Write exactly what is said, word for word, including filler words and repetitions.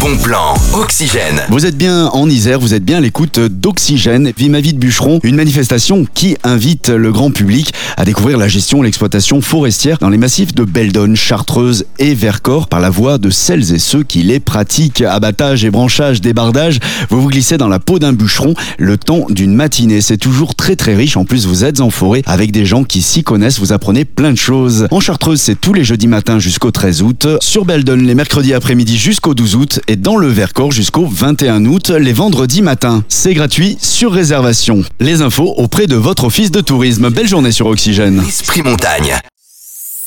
bon plan, Oxygène. Vous êtes bien en Isère, vous êtes bien à l'écoute d'Oxygène, Vie ma vie de bûcheron, une manifestation qui invite le grand public à découvrir la gestion et l'exploitation forestière dans les massifs de Belledonne, Chartreuse et Vercors par la voix de celles et ceux qui les pratiquent. Abattage et branchage, débardage, vous vous glissez dans la peau d'un bûcheron le temps d'une matinée. C'est toujours très très riche, en plus vous êtes en forêt avec des gens qui s'y connaissent, vous apprenez plein de choses. En Chartreuse, c'est tous les jeudis matins jusqu'au treize août, sur Belledonne les mercredis après-midi jusqu'au douze août et dans le Vercors jusqu'au vingt et un août les vendredis matins. C'est gratuit sur réservation. Les infos auprès de votre office de tourisme. Belle journée sur Oxygène. Esprit Montagne.